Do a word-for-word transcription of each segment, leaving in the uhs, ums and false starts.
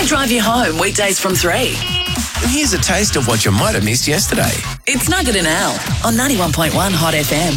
We drive you home weekdays from three. And here's a taste of what you might have missed yesterday. It's Nugget and Al on ninety-one point one Hot F M.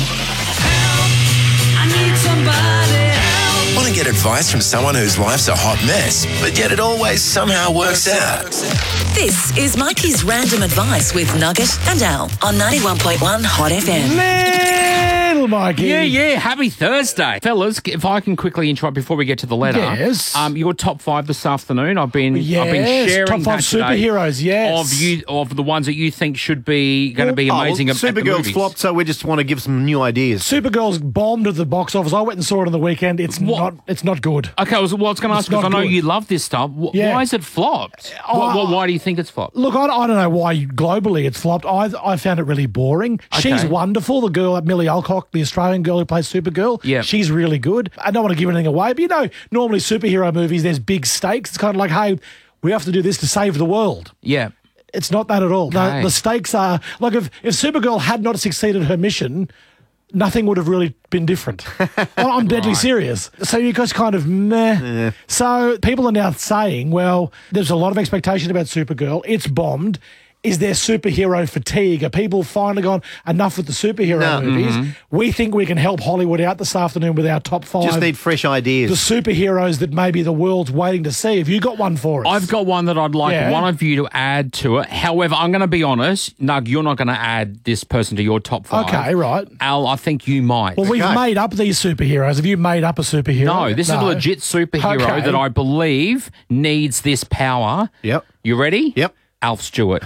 I need somebody help. Want to get advice from someone whose life's a hot mess, but yet it always somehow works out? This is Mikey's Random Advice with Nugget and Al on ninety-one point one Hot F M. Little Mikey. Yeah, yeah. Happy Thursday. Fellas, if I can quickly interrupt before we get to the letter. Yes. Um, your top five this afternoon. I've been Yes, I've been sharing top five that today superheroes, yes. Of you of the ones that you think should be going to be amazing oh, at, at the Supergirl movies. flopped, so we just want to give some new ideas. Supergirl's bombed at the box office. I went and saw it on the weekend. It's What? not. It's not good. Okay, I was, well, I was going to It's ask because I not know good. you love this stuff. W- Yeah. Why is it flopped? Uh, Wh- wh- why do you think it's flopped? Look, I, I don't know why globally it's flopped. I I found it really boring. She's Okay. wonderful. The girl, Millie Alcock, the Australian girl who plays Supergirl. Yeah. She's really good. I don't want to give anything away, but you know, normally superhero movies, there's big stakes. It's kind of like, hey, we have to do this to save the world. Yeah. It's not that at all. The, Okay. the stakes are like if, if Supergirl had not succeeded her mission, nothing would have really been different. I'm deadly serious. So you guys kind of meh. So people are now saying, well, there's a lot of expectation about Supergirl. It's bombed. Is there superhero fatigue? Are people finally gone enough with the superhero No. movies? We think we can help Hollywood out this afternoon with our top five. Just need fresh the ideas. superheroes that maybe the world's waiting to see. Have you got one for us? I've got one that I'd like Yeah. one of you to add to it. However, I'm going to be honest, Nug, you're not going to add this person to your top five. Okay, right. Al, I think you might. Well, we've Okay. made up these superheroes. Have you made up a superhero? no, this is a legit superhero Okay. that I believe needs this power. Yep. You ready? Yep. Alf Stewart.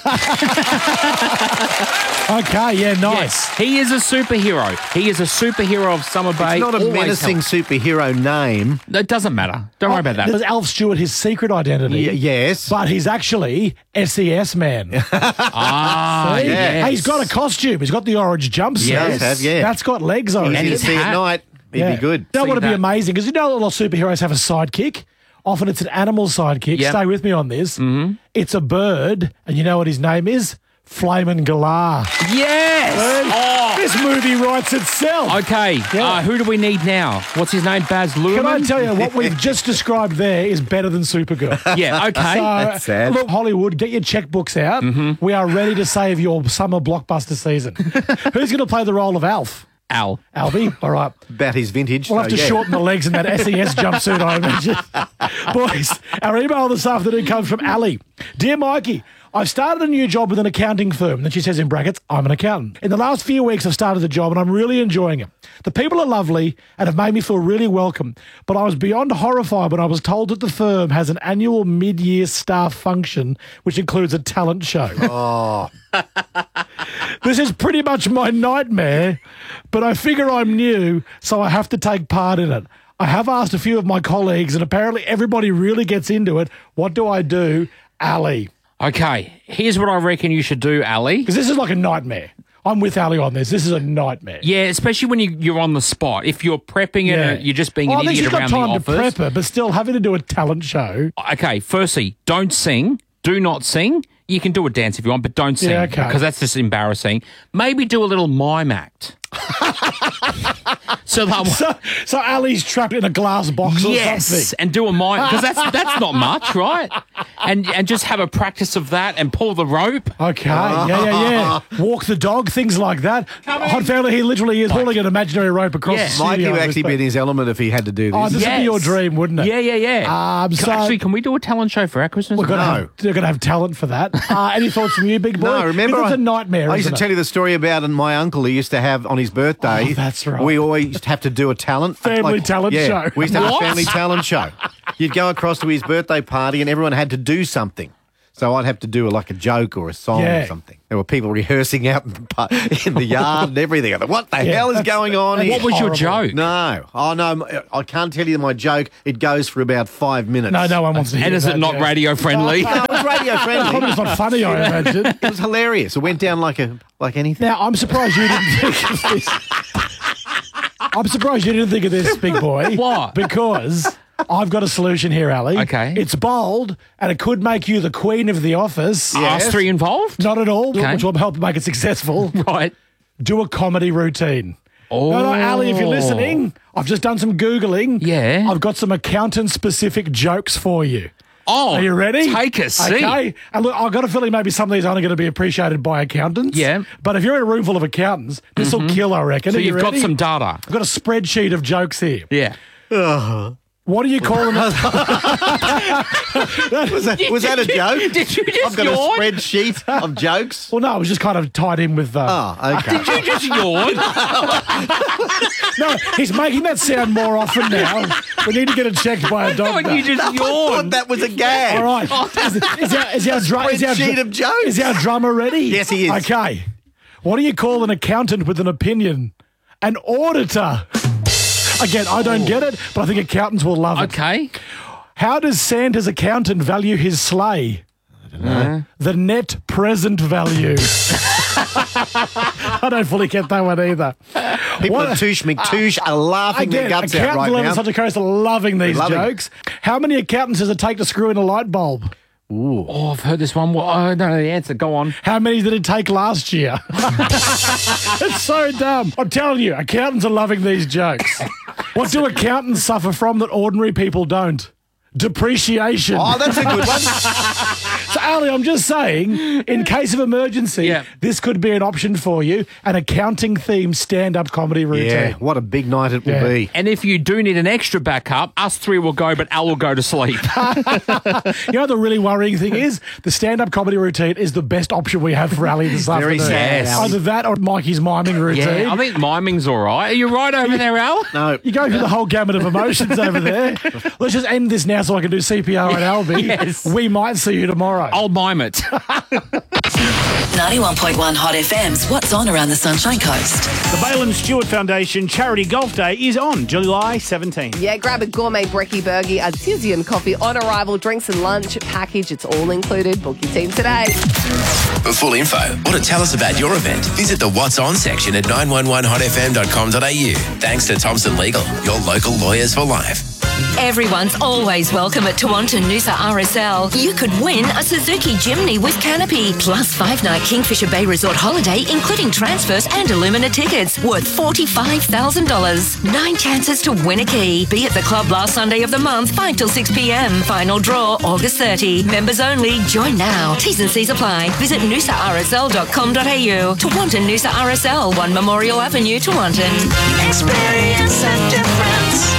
Okay, yeah, nice. Yes, he is a superhero. He is a superhero of Summer Bay. It's not a Always menacing helps. superhero name. It doesn't matter. Don't worry about that. Was Alf Stewart his secret identity? Y- yes. But he's actually S E S man. Ah, See? yes. He's got a costume. He's got the orange jumpsuit. Yes. Does have, yeah. That's got legs on And it. you his see hat. at night, he'd Yeah. be good. That See would be that. amazing because you know a lot of superheroes have a sidekick. Often it's an animal sidekick. Yep. Stay with me on this. Mm-hmm. It's a bird, and you know what his name is? Flamin' Galar. Yes. Oh. This movie writes itself. Okay. Yeah. Uh, who do we need now? What's his name? Baz Luhrmann? Can I tell you what we've just described there is better than Supergirl. Yeah. Okay. So, That's sad. Look, Hollywood, get your checkbooks out. Mm-hmm. We are ready to save your summer blockbuster season. Who's going to play the role of Alf? Al. Albie? All right. About his vintage. We'll have so to yeah. shorten the legs in that S E S jumpsuit, I imagine. Boys, our email this afternoon comes from Ali. Dear Mikey, I've started a new job with an accounting firm. And then she says in brackets, I'm an accountant. In the last few weeks, I've started the job and I'm really enjoying it. The people are lovely and have made me feel really welcome. But I was beyond horrified when I was told that the firm has an annual mid-year staff function, which includes a talent show. Oh, This is pretty much my nightmare, but I figure I'm new, so I have to take part in it. I have asked a few of my colleagues, and apparently everybody really gets into it. What do I do? Ali. Okay. Here's what I reckon you should do, Ali. Because this is like a nightmare. I'm with Ali on this. This is a nightmare. Yeah, especially when you, you're on the spot. If you're prepping it, and you're just being well, an at least idiot you've got around time the to office. prep her, but still having to do a talent show. Okay, firstly, don't sing. Do not sing. You can do a dance if you want, but don't sing. Yeah, okay. Because that's just embarrassing. Maybe do a little mime act. so that So, so Ali's trapped in a glass box or yes, something. and do a mime because that's that's not much, right? And and just have a practice of that and pull the rope. Okay, yeah, yeah, yeah. Walk the dog, things like that. Hot Family, he literally is pulling an imaginary rope across Yeah. the studio. Mikey would I actually be in respect. his element if he had to do this. Oh, this would be your dream, wouldn't it? Yeah, yeah, yeah. Um, Can- so- actually, can we do a talent show for our Christmas? We're gonna No. have, they're going to have talent for that. Uh, any thoughts from you, big boy? No, remember, Because I, it's a nightmare. I used isn't to tell it? you the story about my uncle. He used to have on his birthday. Oh, that's right. We always used to have to do a talent Family talent yeah, show. We used to have What? a family talent show. You'd go across to his birthday party, and everyone had to do something. So I'd have to do like a joke or a song Yeah. or something. There were people rehearsing out in the, pu- in the yard and everything. I thought, what the Yeah, hell is that's- going on that's here? What was your Horrible. joke? No. Oh, no. I can't tell you my joke. It goes for about five minutes. No, no one wants to hear And is that, it not yeah. radio friendly? No, it was radio Probably friendly. it's not funny, I imagine. It was hilarious. It went down like a like anything. Now, I'm surprised you didn't think of this. I'm surprised you didn't think of this, big boy. What? Because I've got a solution here, Ali. Okay. It's bold, and it could make you the queen of the office. Are us three involved? Not at all, Okay. which will help make it successful. Right. Do a comedy routine. Oh. No, no, Ali, if you're listening, I've just done some Googling. Yeah. I've got some accountant-specific jokes for you. Oh, Are you ready? Take a seat. Okay. And look, I've got a feeling maybe some of these aren't going to be appreciated by accountants. Yeah. But if you're in a room full of accountants, this will kill, I reckon. So Are you you've got ready? some data. I've got a spreadsheet of jokes here. Yeah. What do you call them? Was that, was that a joke? Did you just I've got yawn? a spreadsheet of jokes. Well, no, it was just kind of tied in with. Uh, Oh, okay. Did you just yawn? No, he's making that sound more often now. We need to get it checked by a Oh, doctor. you just I thought yawned. that was a gag. All right. Is, is, our, is, our dru- is, our Spreadsheet dru- of jokes. is our drummer ready? Yes, he is. Okay. What do you call an accountant with an opinion? An auditor. Again, I don't get it, but I think accountants will love it. Okay. How does Santa's accountant value his sleigh? I don't know. The net present value. I don't fully get that one either. People What- at Touche McTouche are laughing Again, their guts out accountant right level now. such a coast are loving these Loving it. jokes. How many accountants does it take to screw in a light bulb? Oh, I've heard this one. Well, I don't know the answer. Go on. How many did it take last year? It's so dumb. I'm telling you, accountants are loving these jokes. What do accountants suffer from that ordinary people don't? Depreciation. Oh, that's a good one. So, Ali, I'm just saying, in case of emergency, Yeah. this could be an option for you, an accounting-themed stand-up comedy routine. Yeah, what a big night it will Yeah. be. And if you do need an extra backup, us three will go, but Al will go to sleep. You know, the really worrying thing is the stand-up comedy routine is the best option we have for Ali this Very afternoon. sad, Ali. Either that or Mikey's miming routine. Yeah, I think miming's all right. Are you right over there, Al? No. You go through the whole gamut of emotions over there. Let's just end this now so I can do C P R at Albie. Yes. We might see you tomorrow. I'll mime it. ninety-one point one Hot F M's What's On Around the Sunshine Coast. The Baylan Stewart Foundation Charity Golf Day is on July seventeenth. Yeah, grab a gourmet brekkie burgie, artisan coffee on arrival, drinks and lunch package. It's all included. Book your team today. For full info or to tell us about your event, visit the What's On section at nine one one hot f m dot com dot a u. Thanks to Thompson Legal, your local lawyers for life. Everyone's always welcome at Tawantin Noosa R S L. You could win a Suzuki Jimny with canopy, plus five-night Kingfisher Bay Resort holiday, including transfers and Illumina tickets, worth forty-five thousand dollars. Nine chances to win a key. Be at the club last Sunday of the month, five till six p m. Final draw, August thirtieth. Members only. Join now. T's and C's apply. Visit noosa r s l dot com dot a u. Tawantin Noosa R S L, one Memorial Avenue, Tawantin. Experience a difference.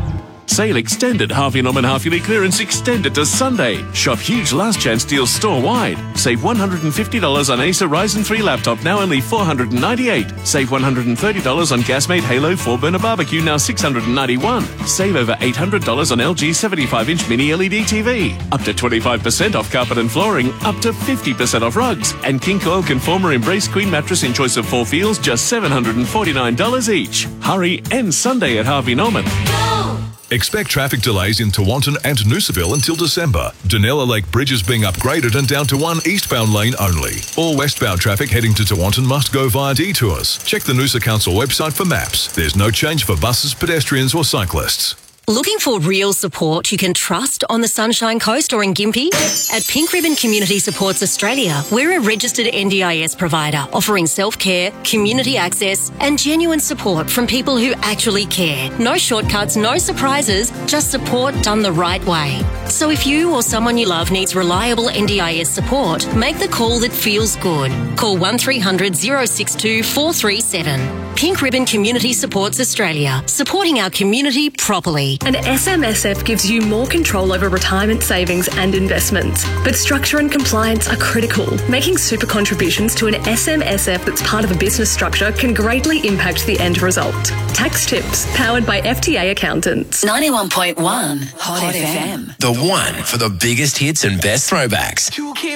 Sale extended. Harvey Norman half yearly clearance extended to Sunday. Shop huge last chance deals store-wide. Save one hundred fifty dollars on Acer Ryzen three laptop, now only four hundred ninety-eight dollars. Save one hundred thirty dollars on Gasmate Halo four burner barbecue, now six hundred ninety-one dollars. Save over eight hundred dollars on L G seventy-five inch mini L E D T V. Up to twenty-five percent off carpet and flooring. Up to fifty percent off rugs. And King Coil Conformer Embrace Queen mattress in choice of four feels, just seven hundred forty-nine dollars each. Hurry, end Sunday at Harvey Norman. Expect traffic delays in Tawantin and Noosaville until December. Dunella Lake Bridge is being upgraded and down to one eastbound lane only. All westbound traffic heading to Tawantin must go via detours. Check the Noosa Council website for maps. There's no change for buses, pedestrians or cyclists. Looking for real support you can trust on the Sunshine Coast or in Gympie? At Pink Ribbon Community Supports Australia, we're a registered N D I S provider offering self-care, community access and genuine support from people who actually care. No shortcuts, no surprises, just support done the right way. So if you or someone you love needs reliable N D I S support, make the call that feels good. Call one three hundred oh six two four three seven. Pink Ribbon Community Supports Australia, supporting our community properly. An S M S F gives you more control over retirement savings and investments, but structure and compliance are critical. Making super contributions to an S M S F that's part of a business structure can greatly impact the end result. Tax Tips, powered by F T A Accountants. ninety-one point one Hot F M. The one for the biggest hits and best throwbacks.